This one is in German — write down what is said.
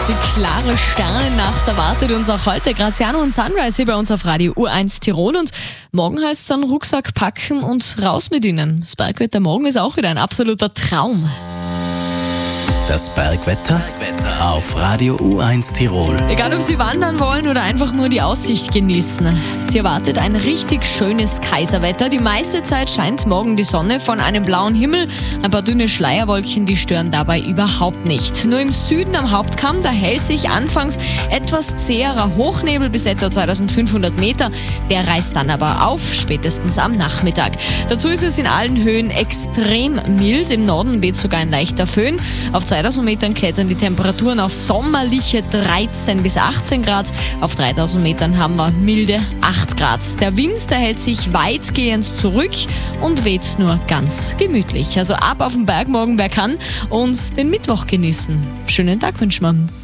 Die klare Sternennacht erwartet uns auch heute. Graziano und Sunrise hier bei uns auf Radio U1 Tirol. Und morgen heißt es dann Rucksack packen und raus mit ihnen. Das Bergwetter morgen ist auch wieder ein absoluter Traum. Das Bergwetter auf Radio U1 Tirol. Egal, ob Sie wandern wollen oder einfach nur die Aussicht genießen. Sie erwartet ein richtig schönes Kaiserwetter. Die meiste Zeit scheint morgen die Sonne von einem blauen Himmel. Ein paar dünne Schleierwolken, die stören dabei überhaupt nicht. Nur im Süden am Hauptkamm, da hält sich anfangs etwas zäherer Hochnebel bis etwa 2500 Meter. Der reißt dann aber auf, spätestens am Nachmittag. Dazu ist es in allen Höhen extrem mild. Im Norden weht sogar ein leichter Föhn. Auf 2000 Metern klettern die Temperaturen auf sommerliche 13 bis 18 Grad. Auf 3000 Metern haben wir milde 8 Grad. Der Wind, der hält sich weitgehend zurück und weht nur ganz gemütlich. Also ab auf den Berg morgen, wer kann, und den Mittwoch genießen. Schönen Tag wünschen wir.